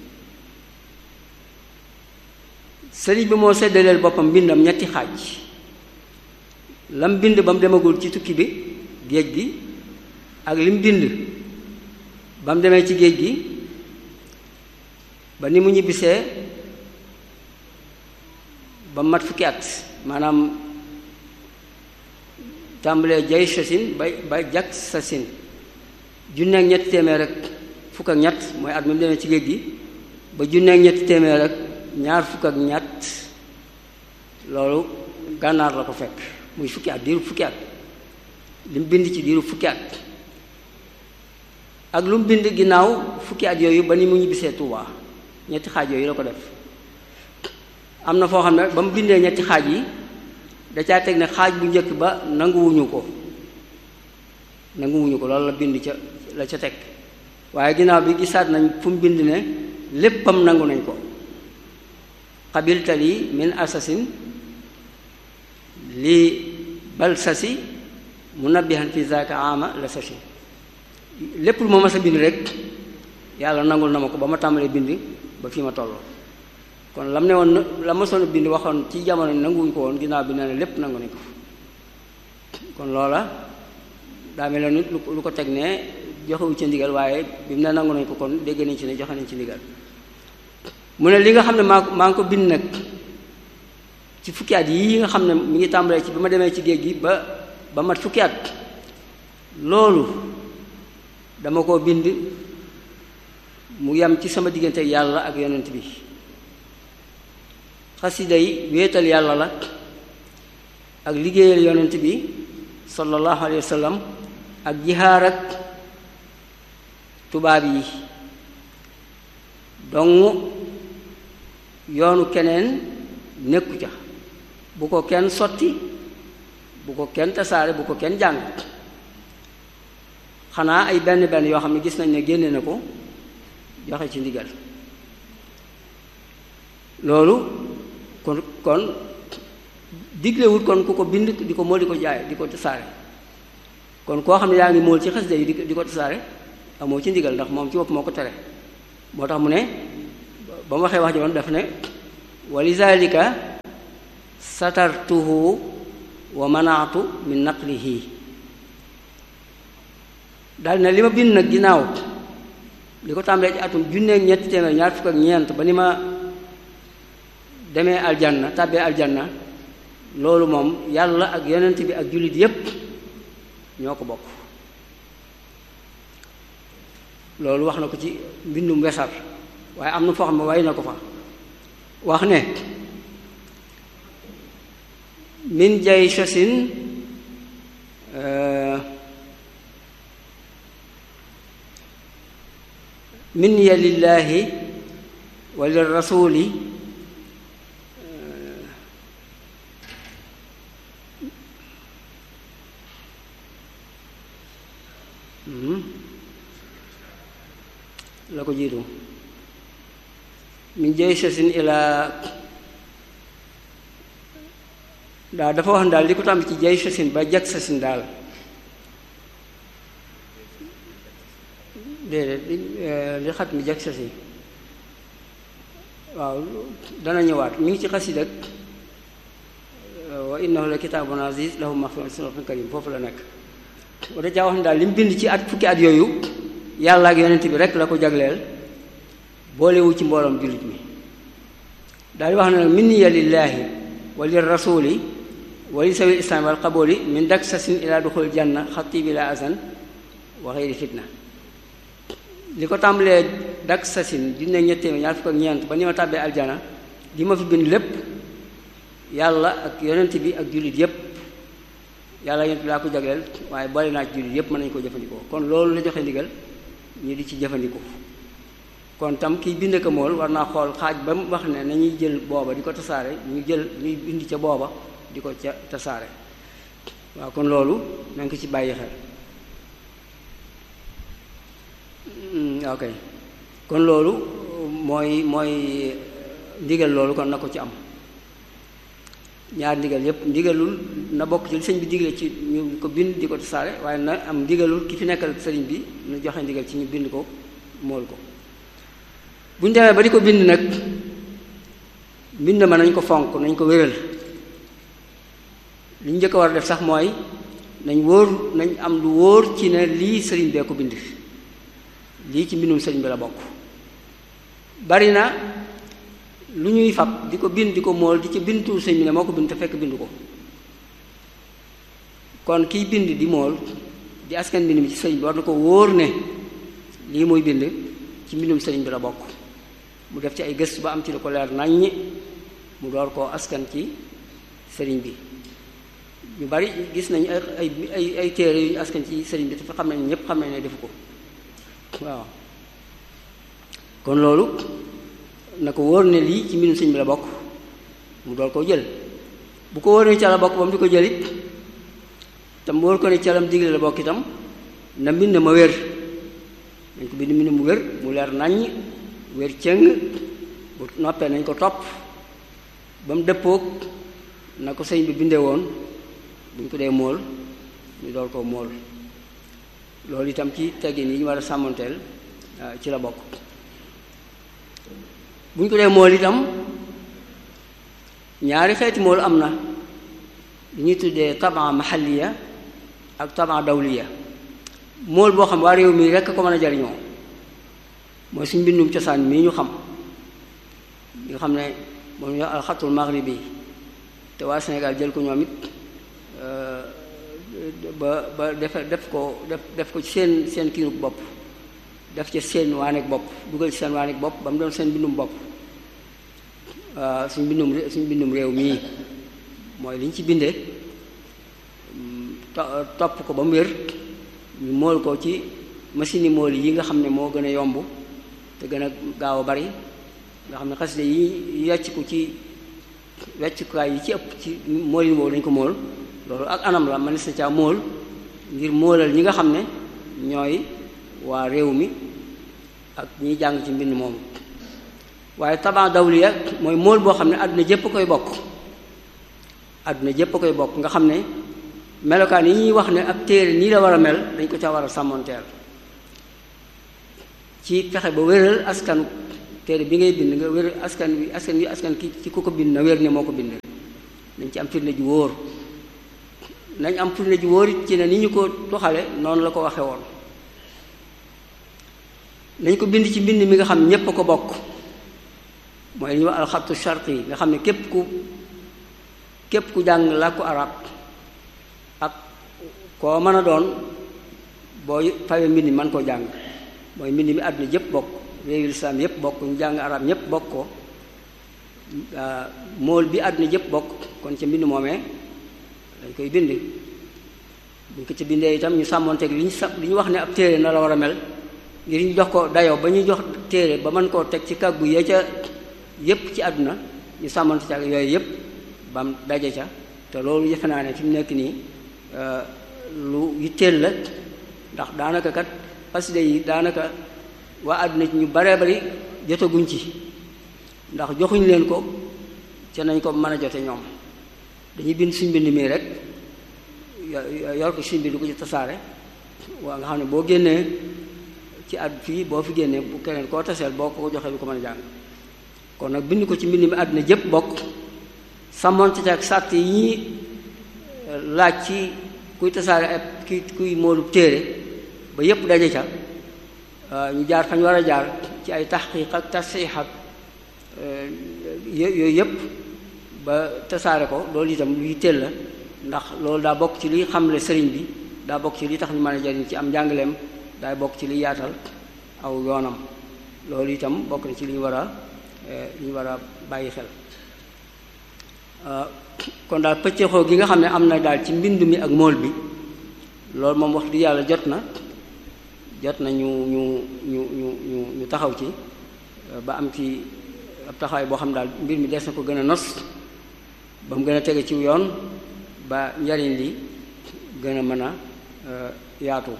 sëriñ bi moo seddaleel boppam mbindam ñetti xaaj lam bind ba mu demagul ci tukki bi géej gi ak lim bind ba mu demee ci géej gi ba ni mu ñibbisee ba mat fukki at maanaam tàmbalee jay sasin ba ba jak sasin junneeg ñetti téeméer rek fukk ak ñett mooy at mi mu demee ci géej gi ba junneeg ñetti téeméer rek ñaar fukk ak ñett loolu gànnaar la ko fekk muy fukki at diiru fukki at li mu bind ci diiru fukki at ak lu mu bind ginnaaw fukki at yooyu ba ni mu ñibbisee Tuubaa ñetti xaaj yooyu la ko def am na foo xam ne ba mu bindee ñetti xaaj yi da caa teg ne xaaj bu njëkk ba nanguwuñu ko nanguwuñu ko loolu la bind ca la ca teg waaye ginnaaw bi gisaat nañ fu mu bind ne léppam nangu nañ ko qabiltali min asasin li balsasi munabbihan fi zaaka ama la sasi lépp lu ma mas a bind rek yàlla nangul na ma ko ba ma tàmbalee bind ba fii ma toll kon lam ne woon la ma soon a bind waxoon ci jamono nanguwuñ ko woon ginnaaw bi nee na lépp nangu nañ ko kon loola daa mel nit lu ko teg ne joxewu ci ndigal waaye bi mu ne nangu nañ ko kon dégg nañ ci ne joxe nañ ci ndigal mu ne li nga xam ne maa maa ngi ko bind nag ci fukki at yii nga xam ne mi ngi tàmbalee ci ba ma demee ci géej gi ba ba mat fukki at loolu dama koo bind mu yam ci sama diggante ak yàlla ak yonent bi xasida yi wéetal yàlla la ak liggéeyal yonent bi sallallahu alayhi wa sallam ak jihaar ak tubaab yi dong yoonu keneen nekku ca bu ko kenn sotti bu ko kenn tasaare bu ko kenn jàng xanaa ay benn benn yoo xam ne gis nañ ne génne na ko joxe ci ndigal loolu kon kon diglewut kon ku ko bind di ko mool di ko jaay di ko tasaare kon koo xam ne yaa ngi mool ci xasida yi di ko tasaare amoo ci ndigal ndax moom ci bopp moo ko tere moo tax mu ne ba mu waxee wax ji woon daf ne wa lizalika satartuhu wa manaatu min naqlihi daal na li ma bind nag ginnaaw li ko tàmbalee ci atum junneeg ñetti téeméer ñaar fukk ak ñeent ba ni ma demee aljanna tàbbee aljanna loolu moom yàlla ak yonent bi ak jullit yépp ñoo ko bokk. loolu wax na ko ci mbindum wesar waaye am na foo xam ne way na ko fa wax ne min jay sosin min ya lillahi wa lirrasuli la ko jiitu min jay sosin ilaa daal dafa wax ne daal li ko tàmb ci jay sosin ba jag sosin daal déedéet li xat mi jag sosin waaw dana ñëwaat mi ngi ci xasida wa innahu la kitaabun aziz lahu maxfiratun karim foofu la nekk wada jaa wax ne daal li mu bind ci at fukki at yooyu yàlla ak yonent bi rek la ko jagleel boolewu ci mbooloom jullit mi daal di wax ne nag minniya lillahi wa lir rasuli wa li sawi islaami wal qaboli min dak sasin ila duxul janna xatti bi la azan wa xeyri fitna li ko tàmbalee dak sasin dina ñettee ñaar fukk ak ñeent ba ni ma tàbbee aljana li ma fi bind lépp yàlla ak yonent bi ak jullit yépp yàlla yonent bi laa ko jagleel waaye boole naa ci jullit yépp mën nañu ko jëfandikoo kon loolu la joxe ndigal ñu di ci jëfandikoo kon tam kiy bind ko mool war naa xool xaaj ba mu wax ne nañuy jël booba di ko tasaare ñu jël ñuy bind ca booba di ko ca tasaare waaw kon loolu na nga ko ci bàyyi xel ok kon loolu mooy mooy ndigal loolu kon na ko ci am ñaar ndigal yépp ndigalul na bokk ci li sëñ bi digle ci ñu ko bind di ko tasaare waaye na am ndigalul ki fi nekkal sëriñ bi nu joxe ndigal ci ñu bind ko mool ko bu ñu demee ba di ko bind nag bind ma nañ ko fonk nañ ko wéral li ñu njëkk a war a def sax mooy nañ wóor nañ am lu wóor ci ne lii sëriñ bee ko bind lii ci mbindum sëriñ bi la bokk bari na lu ñuy fab di ko bind di ko mool di ci bindu sëñ bi ne moo ko bind te fekk bindu ko kon kiy bind di mool di askan mbind mi ci sëriñ bi war na ko wóor ne lii muy bind ci mbindum sëriñ bi la bokk mu def ci ay gëstu ba am ci lu ko leer naññi mu door koo askan ci sëriñ bi ñu bari gis nañu ay ay ay téere yu ñu askan ci sëriñ bi te fa xam nañ ñépp xam nañ ne defu ko waaw kon loolu na ko wóor ne lii ci mbindum sëñ bi la bokk mu door koo jël bu ko wóor ne ca la bokk ba mu di ko jëlit tam wóor ko ne ca lam digle la bokk itam na mbind ma wér nañ ko bind mbind mu wér mu leer naññ wér cëng bu noppee nañ ko topp ba mu dëppoog na ko sëñ bi bindee woon buñ ko dee mool ñu door koo mool loolu itam ci teggin yi ñu war a sàmmanteel ci la bokk bu ñu ko dee mool itam ñaari xeeti mool am na li ñuy tuddee taban mahaliya ak taban dawliya mool boo xam waa réew mi rekk ko mën a jariñoo mooy suñ mbindum cosaan mii ñu xam nga xam ne moom ñu alxatul maghribi te waa Sénégal jël ko ñoom it ba ba def def ko def def ko ci seen seen kiinug bopp def ci seen waaneeg bopp dugal ci seen waaneeg bopp ba mu doon seen mbindum bopp suñ mbindum suñ mbindum réew mii mooy li ñu ci bindee topp ko ba mu wér ñu mool ko ci machine yi mool yi nga xam ne moo gën a yomb te gën a gaaw a bari nga xam ne xasida yi yocc ko ci weccukaay yi ci ëpp ci mool yi mool dañ ko mool loolu ak anam la man sa caa mool ngir moolal ñi nga xam ne ñooy waa réew mi ak ñiy jàng ci mbind moomu waaye taban dawliya mooy mool boo xam ne àdduna jépp koy bokk àdduna jépp koy bokk nga xam ne melokaan yi ñuy wax ne ab téere nii la war a mel dañ ko ca war a sàmmonteel ci fexe ba wéral askanu téere bi ngay bind nga wér askan wi askan wi askan ki ci ku ko bind na wér ne moo ko bind nañ ci am firnde ju wóor nañ am firnde ju wóor it ci ne ni ñu ko toxale noonu la ko waxe woon nañ ko bind ci mbind mi nga xam ñépp a ko bokk mooy li ñuy wax alxattu sharqi yi nga xam ne képp ku képp ku jàng làkku arab ak koo mën a doon boo fawee mbind mi mën koo jàng mooy mbind mi àdduna yépp bokk réewu lislaam yépp bokk ñu jàng arab ñépp bokk ko mool bi àdduna yépp bokk kon ca mbind moomee dañ koy bind buñ ko ci bindee itam ñu sàmmoonteeg li ñu sa li ñu wax ne ab téere na la war a mel ngir ñu jox ko dayoo ba ñuy jox téere ba mën koo teg ci kàggu ya ca yépp ci àdduna ñu sàmmoonte ci ak yooyu yépp bam daje ca te loolu defe naa ne fi mu nekk nii lu yitteel la ndax daanaka kat xasida yi daanaka waa àdduna ci ñu baree bari jotaguñ ci ndax joxuñ leen ko ca nañ ko mën a jote ñoom dañuy bind suñ bind mii rek yor ko suñ bind ko ci tasaare waa nga xam ne boo génnee ci at fii boo fi génnee bu keneen koo taseel boo ko joxee du ko mën a jàng kon nag bind ko ci mbind mi àdduna jëpp bokk sàmmoonte ak sàtt yi ñuy laaj ci kuy tasaare ak ki kuy moolub téere ba yépp daje ca ñu jaar fañ war a jaar ci ay taxqiq ak tasxiix ak yooyu yépp ba tasaare ko loolu itam luy teel la ndax loolu daa bokk ci liy xamle sëriñ bi daa bokk ci li tax ñu mën a jariñ ci am njàngaleem daa bokk ci liy yaatal aw yoonam loolu itam bokk na ci li ñu war a li ñu war a bàyyi xel kon daal pëccëxoo gi nga xam ne am na daal ci mbind mi ak mool bi loolu moom wax di yàlla jot na jot na ñu ñu ñu ñu ñu taxaw ci ba am ci ab taxawaay boo xam ne daal mbir mi des na ko gën a nos ba mu gën a tege ci yoon ba njariñ li gën a mën a yaatu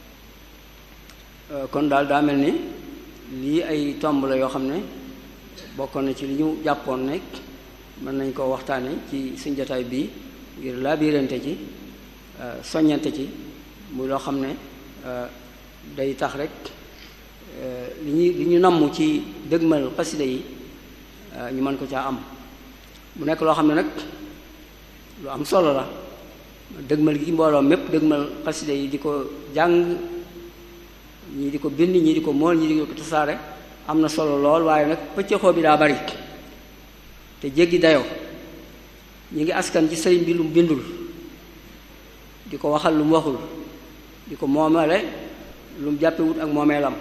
kon daal daa mel ni lii ay tomb la yoo xam ne bokkoon na ci li ñu jàppoon ne mën nañ koo waxtaane ci suñ jotaay bii ngir laabirante ci soññante ci muy loo xam ne day tax rek li ñu li ñu namm ci dëgmal xasida yi ñu mën ko caa am mu nekk loo xam ne nag lu am solo la dëgmal gi mbooloo mépp dëgmal xasida yi di ko jàng ñii di ko bind ñii di ko mool ñii di ko tasaare am na solo lool waaye nag pëccëxoo bi daa bari te jéggi dayoo ñi ngi askan ci sëriñ bi lu mu bindul di ko waxal lu mu waxul di ko moomale lu mu jàppewut ak moomeelam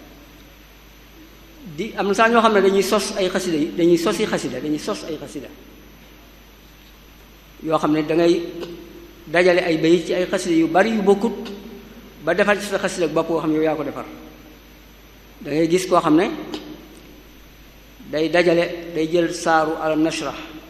di am na saa ñoo xam ne dañuy sos ay xasida yi dañuy sosi xasida dañuy sos ay xasida yoo xam ne dangay dajale ay bayit ci ay xasida yu bari yu bokkut ba defar ci sa xasida bopp koo xam ne yow yaa ko defar da ngay gis koo xam ne day dajale day jël saaru alam nashrah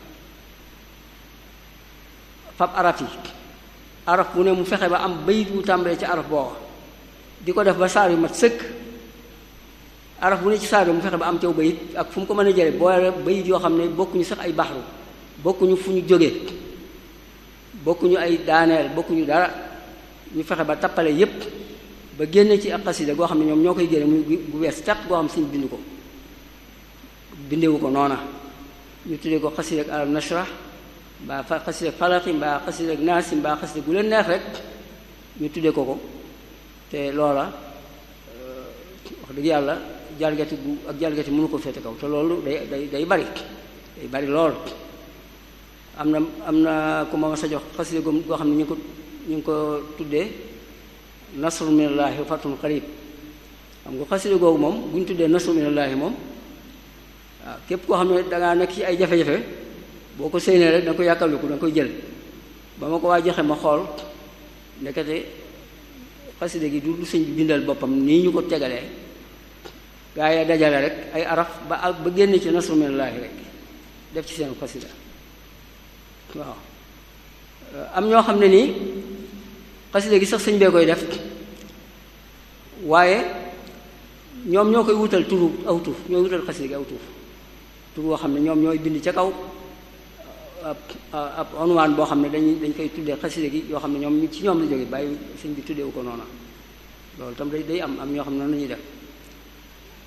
fab araf yi araf bu ne mu fexe ba am bayit wu tàmbalee ci araf booba di ko def ba saar yu mat sëkk araf bu ne ci saar yu mu fexe ba am caw bayit ak fu mu ko mën a jële boole bayit yoo xam ne bokkuñu sax ay baxru bokkuñu fu ñu jógee bokkuñu ay daaneel bokkuñu dara ñu fexe ba tappale yépp ba génne ci ak xasida goo xam ne ñoom ñoo koy génne muy gu wees tàq goo xam suñ bind ko bindewu ko noona ñu tuddee ko xasida ak alam nashrah mbaa fa xasida ak falaqi mbaa xasida ak naasi mbaa xasida gu leen neex rek ñu tuddee ko ko te loola wax dëgg yàlla jalgati gu ak jalgati mënu ko féete kaw te loolu day day day bari day bari lool am na am na ku ma sa jox xasida goo xam ne ñu ngi ko ñu ngi ko tuddee nasru minallaahi wa fatun qarib xam nga xasida googu moom bu ñu tuddee nasru minallaahi moom waaw képp koo xam ne dangaa nekk ci ay jafe-jafe boo ko séenee rek da nga koy yàkkalliku da nga koy jël ba ma ko waa joxe ma xool ndekete xasida gi du lu sëñ bi bindal boppam nii ñu ko tegalee gaa yi dajale rek ay araf ba ba génn ci nasru minallaahi rek def ci seen xasida waaw am ñoo xam ne nii xasida gi sax sëñ bee koy def waaye ñoom ñoo koy wutal turu aw tur ñooy wutal xasida gi aw tur tur boo xam ne ñoom ñooy bind ca kaw ab ab onwaan boo xam ne dañuy dañ koy tuddee xasida gi yoo xam ne ñoom ci ñoom la jóge bàyyi sëñ bi tuddeewu ko noona loolu tam day day am am ñoo xam ne noonu la ñuy def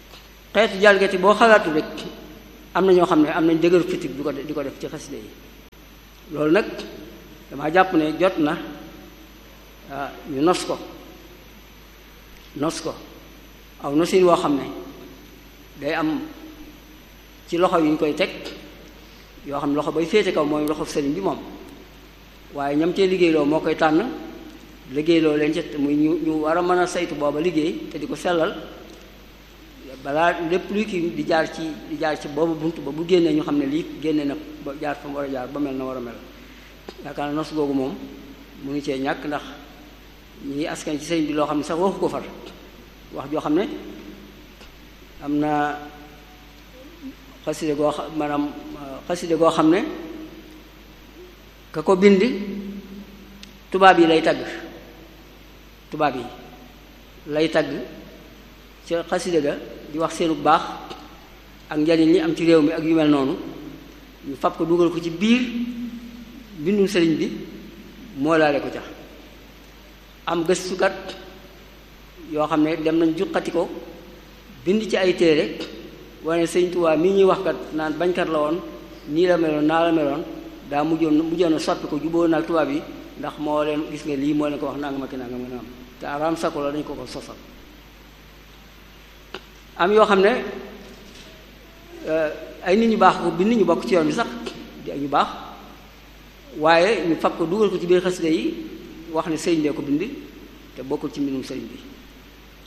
xeetu jalgati boo xalaatu rek am na ñoo xam ne am nañ dëgëru fitig di ko di ko def ci xasida yi loolu nag dama jàpp ne jot na ñu nos ko nos ko aw nosin woo xam ne day am ci loxo yu ñu koy teg yoo xam ne loxo bay féete kaw mooy loxo sëriñ bi moom waaye ñam cee liggéeyloo moo koy tànn liggéeyloo leen ci muy ñu ñu war a mën a saytu booba liggéey te di ko sellal balaa lépp luy kii di jaar ci di jaar ci boobu bunt ba bu génnee ñu xam ne lii génne na ba jaar fa mu war a jaar ba mel na war a mel yaakaar na nos googu moom mu ngi cee ñàkk ndax ñi ngi askan ci sëriñ bi loo xam ne sax waxu ko far wax joo xam ne am na xaside goo xam maanaam xaside goo xam ne ka ko bind tubaab yi lay tagg tubaab yi lay tagg ca xaside ga di wax seenu baax ak njariñ li am ci réew mi ak yu mel noonu ñu fab ko dugal ko ci biir bindum sëriñ bi moo laale ko ca am gëstukat yoo xam ne dem nañ juqati ko bind ci ay téere wane sëriñ Tuubaa mii ñuy wax kat naan bañkat la woon nii la meloon naa la meloon daa mujjoon mujjoon a soppi ko jubóo naag tubaab yi ndax moo leen gis nga lii moo leen ko wax nangam ak nangam nga am te araam sako la dañ ko ko sosal am yoo xam ne ay nit ñu baax ko bind ñu bokk ci yoon bi sax di ay ñu baax waaye ñu fab ko dugal ko ci biir xasida yi wax ne sëriñ bee ko bind te bokkul ci mbindum sëriñ bi